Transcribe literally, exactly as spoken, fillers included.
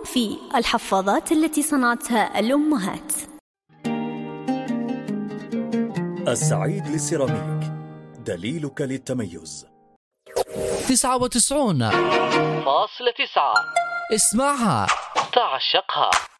في الحفاضات التي صنعتها الأمهات. السعيد للسيراميك، دليلك للتميز. تسعة وتسعون فاصلة تسعة. اسمعها، تعشقها.